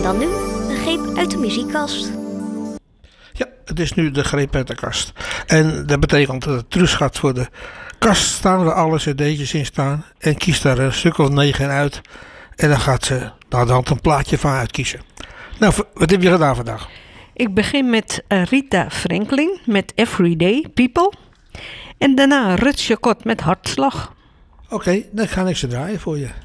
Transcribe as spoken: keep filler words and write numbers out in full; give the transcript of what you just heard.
dan nu een greep uit de muziekkast. Ja, het is nu de greep uit de kast. En dat betekent dat het Truus gaat voor de kast staan waar alle cd'tjes in staan. En kiest daar een stuk of negen uit. En dan gaat ze daar dan een plaatje van uitkiezen. Nou, wat heb je gedaan vandaag? Ik begin met Rita Franklin met Everyday People. En daarna Rut Chacot met Hartslag. Oké, okay, dan ga ik ze draaien voor je.